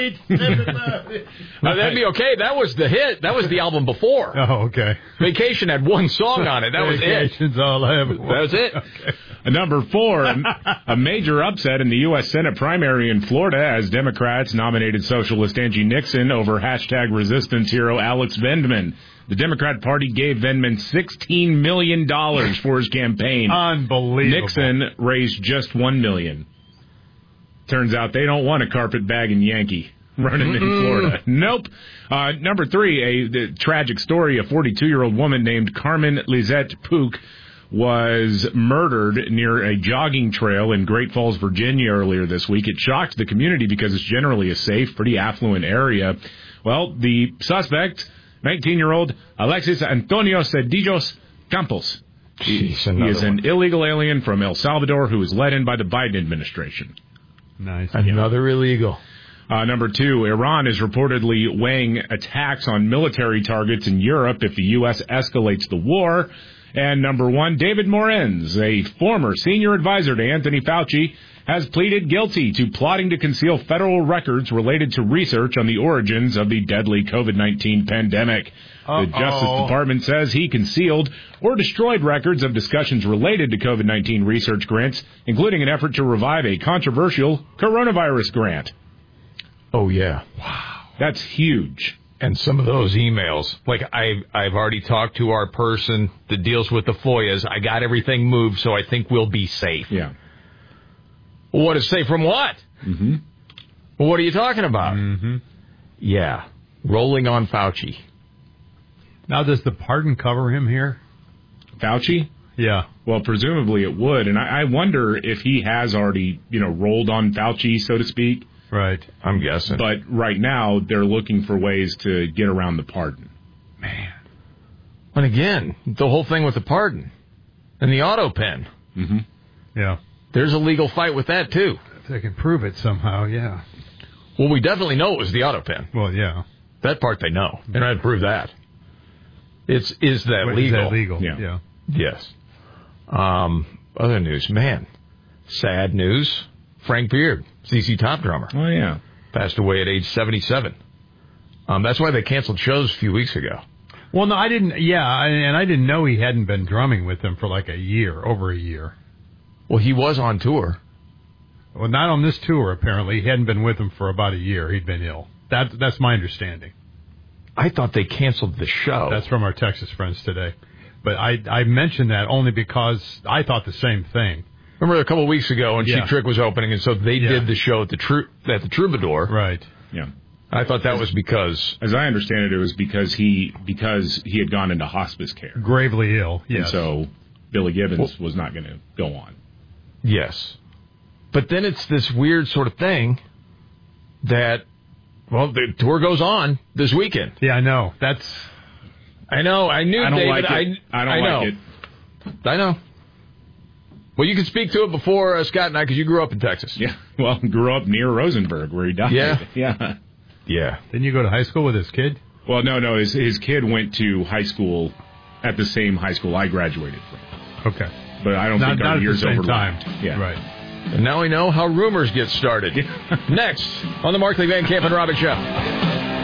night. That'd be okay. That was the hit. That was the album before. Oh, okay. Vacation had one song on it. That was it. Vacation's all I ever want. That was it. Okay. Number 4, a major upset in the U.S. Senate primary in Florida as Democrats nominated socialist Angie Nixon over hashtag resistance hero Alex Vindman. The Democrat Party gave Vindman $16 million for his campaign. Unbelievable. Nixon raised just $1 million. Turns out they don't want a carpetbagging Yankee running in Florida. Nope. Number 3, a tragic story. A 42-year-old woman named Carmen Lizette Pook was murdered near a jogging trail in Great Falls, Virginia earlier this week. It shocked the community because it's generally a safe, pretty affluent area. Well, the suspect, 19-year-old Alexis Antonio Cedillos Campos. He is an illegal alien from El Salvador who was let in by the Biden administration. Nice. Another illegal. Number 2, Iran is reportedly weighing attacks on military targets in Europe if the U.S. escalates the war. And number 1, David Morenz, a former senior advisor to Anthony Fauci, has pleaded guilty to plotting to conceal federal records related to research on the origins of the deadly COVID-19 pandemic. The Justice Department says he concealed or destroyed records of discussions related to COVID-19 research grants, including an effort to revive a controversial coronavirus grant. Oh, yeah. Wow. That's huge. And some of those emails, like I've already talked to our person that deals with the FOIAs. I got everything moved, so I think we'll be safe. Yeah. What is safe from what? Mm-hmm. Well, what are you talking about? Mm-hmm. Yeah. Rolling on Fauci. Now, does the pardon cover him here? Fauci? Yeah. Well, presumably it would. And I wonder if he has already, rolled on Fauci, so to speak. Right. I'm guessing. But right now, they're looking for ways to get around the pardon. Man. And again, the whole thing with the pardon and the auto pen. Mm-hmm. Yeah. There's a legal fight with that, too. If they can prove it somehow, yeah. Well, we definitely know it was the auto pen. Well, yeah. That part they know. They're not to prove that. Is that legal? Is that legal? Yeah. Yes. Other news, man. Sad news. Frank Beard, ZZ Top drummer. Oh, yeah. Passed away at age 77. That's why they canceled shows a few weeks ago. Well, no, I didn't. Yeah, and I didn't know he hadn't been drumming with them for like a year, over a year. Well, he was on tour. Well, not on this tour, apparently. He hadn't been with them for about a year. He'd been ill. That's my understanding. I thought they canceled the show. That's from our Texas friends today. But I mentioned that only because I thought the same thing. Remember a couple of weeks ago when Cheap Trick was opening, and so they did the show at the Troubadour. Right. Yeah. I thought that was because... As I understand it, it was because he had gone into hospice care. Gravely ill, yes. And so Billy Gibbons was not going to go on. Yes. But then it's this weird sort of thing that, well, the tour goes on this weekend. Yeah, I know. I know. I knew I don't David. like it. I don't like it. I know. Well, you can speak to it before Scott and I, because you grew up in Texas. Yeah. Well, grew up near Rosenberg, where he died. Yeah. Yeah. Yeah. Didn't you go to high school with his kid? Well, no. His kid went to high school at the same high school I graduated from. Okay. But I don't think our years overlapped. Yeah. Right. And now we know how rumors get started. Next on the Markley, Van Camp and Robbins Show.